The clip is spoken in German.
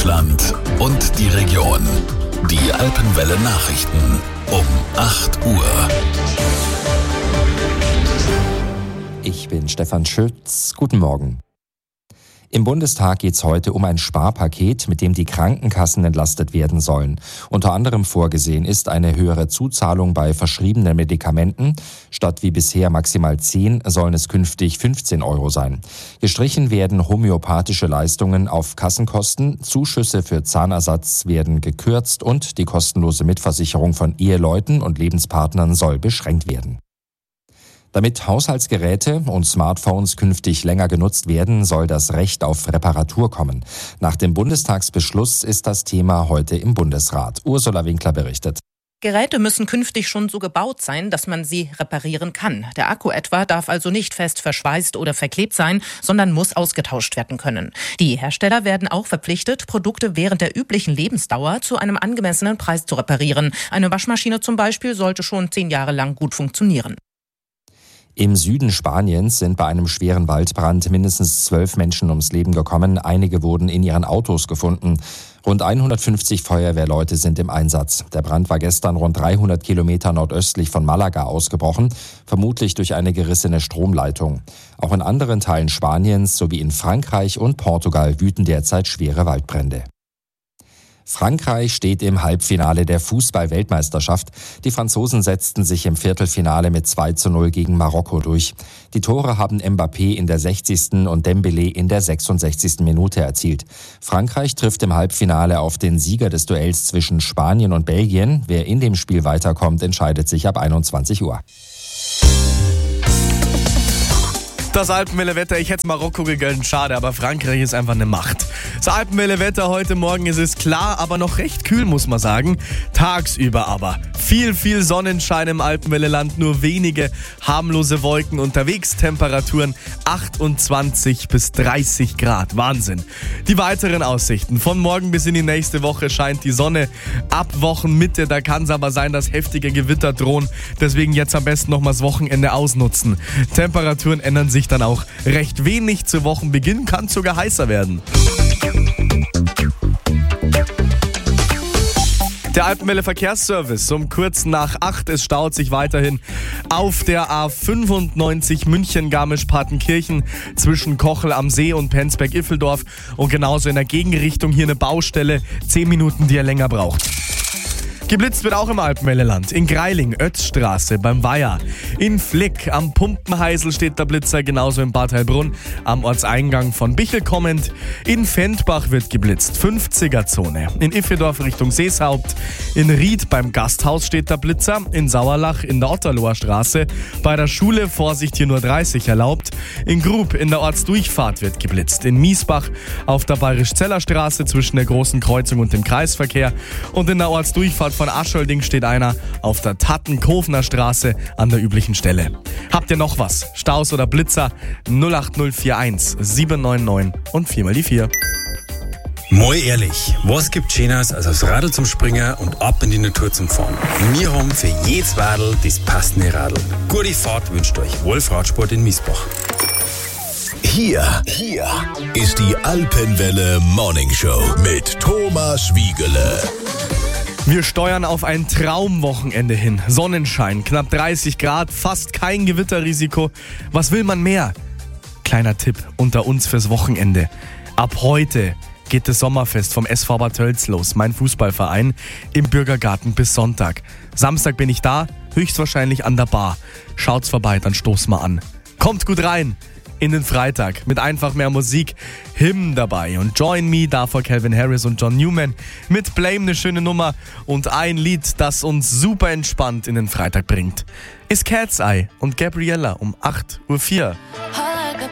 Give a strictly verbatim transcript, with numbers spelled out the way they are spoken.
Deutschland und die Region. Die Alpenwelle Nachrichten um acht Uhr. Ich bin Stefan Schütz. Guten Morgen. Im Bundestag geht es heute um ein Sparpaket, mit dem die Krankenkassen entlastet werden sollen. Unter anderem vorgesehen ist eine höhere Zuzahlung bei verschriebenen Medikamenten. Statt wie bisher maximal zehn sollen es künftig fünfzehn Euro sein. Gestrichen werden homöopathische Leistungen auf Kassenkosten, Zuschüsse für Zahnersatz werden gekürzt und die kostenlose Mitversicherung von Eheleuten und Lebenspartnern soll beschränkt werden. Damit Haushaltsgeräte und Smartphones künftig länger genutzt werden, soll das Recht auf Reparatur kommen. Nach dem Bundestagsbeschluss ist das Thema heute im Bundesrat. Ursula Winkler berichtet. Geräte müssen künftig schon so gebaut sein, dass man sie reparieren kann. Der Akku etwa darf also nicht fest verschweißt oder verklebt sein, sondern muss ausgetauscht werden können. Die Hersteller werden auch verpflichtet, Produkte während der üblichen Lebensdauer zu einem angemessenen Preis zu reparieren. Eine Waschmaschine zum Beispiel sollte schon zehn Jahre lang gut funktionieren. Im Süden Spaniens sind bei einem schweren Waldbrand mindestens zwölf Menschen ums Leben gekommen. Einige wurden in ihren Autos gefunden. Rund hundertfünfzig Feuerwehrleute sind im Einsatz. Der Brand war gestern rund dreihundert Kilometer nordöstlich von Malaga ausgebrochen, vermutlich durch eine gerissene Stromleitung. Auch in anderen Teilen Spaniens sowie in Frankreich und Portugal wüten derzeit schwere Waldbrände. Frankreich steht im Halbfinale der Fußball-Weltmeisterschaft. Die Franzosen setzten sich im Viertelfinale mit zwei zu null gegen Marokko durch. Die Tore haben Mbappé in der sechzigsten und Dembélé in der sechsundsechzigsten Minute erzielt. Frankreich trifft im Halbfinale auf den Sieger des Duells zwischen Spanien und Belgien. Wer in dem Spiel weiterkommt, entscheidet sich ab einundzwanzig Uhr. Das Alpenwelle-Wetter, ich hätte Marokko gegönnt, schade, aber Frankreich ist einfach eine Macht. Das Alpenwelle-Wetter heute Morgen ist es klar, aber noch recht kühl, muss man sagen. Tagsüber aber viel, viel Sonnenschein im Alpenwelle-Land, nur wenige harmlose Wolken unterwegs, Temperaturen achtundzwanzig bis dreißig Grad, Wahnsinn. Die weiteren Aussichten, von morgen bis in die nächste Woche scheint die Sonne, ab Wochenmitte, da kann es aber sein, dass heftige Gewitter drohen, deswegen jetzt am besten noch mal das Wochenende ausnutzen. Temperaturen ändern sich dann auch recht wenig. Zu Wochenbeginn kann es sogar heißer werden. Der Alpenwelle Verkehrsservice um kurz nach acht. Es staut sich weiterhin auf der A fünfundneunzig München-Garmisch-Partenkirchen zwischen Kochel am See und Penzberg-Iffeldorf. Und genauso in der Gegenrichtung hier eine Baustelle. Zehn Minuten, die er länger braucht. Geblitzt wird auch im Alpenwelle-Land. In Greiling, Ötzstraße, beim Weiher. In Flick, am Pumpenheisel steht der Blitzer, genauso in Bad Heilbrunn, am Ortseingang von Bichl kommend. In Fendbach wird geblitzt, fünfziger-Zone. In Iffedorf Richtung Seeshaupt. In Ried beim Gasthaus steht der Blitzer. In Sauerlach in der Otterloher Straße. Bei der Schule Vorsicht, hier nur dreißig erlaubt. In Grub in der Ortsdurchfahrt wird geblitzt. In Miesbach auf der Bayerisch-Zeller Straße zwischen der Großen Kreuzung und dem Kreisverkehr. Und in der Ortsdurchfahrt von Aschölding steht einer auf der Tattenkofener Straße an der üblichen Stelle. Habt ihr noch was? Staus oder Blitzer? null acht null vier eins sieben neun neun und viermal die vier. Mal ehrlich, was gibt Schöneres als aufs Radl zum Springen und ab in die Natur zum Fahren? Wir haben für jedes Radl das passende Radl. Gute Fahrt wünscht euch Wolf Radsport in Miesbach. Hier, hier ist die Alpenwelle Morning Show mit Thomas Wiegele. Wir steuern auf ein Traumwochenende hin. Sonnenschein, knapp dreißig Grad, fast kein Gewitterrisiko. Was will man mehr? Kleiner Tipp unter uns fürs Wochenende. Ab heute geht das Sommerfest vom S V Bad Tölz los, mein Fußballverein, im Bürgergarten bis Sonntag. Samstag bin ich da, höchstwahrscheinlich an der Bar. Schaut's vorbei, dann stoß mal an. Kommt gut rein in den Freitag mit einfach mehr Musik, Hymnen dabei und Join Me, davor Calvin Harris und John Newman mit Blame, eine schöne Nummer und ein Lied, das uns super entspannt in den Freitag bringt, ist Cat's Eye und Gabriella um acht Uhr vier.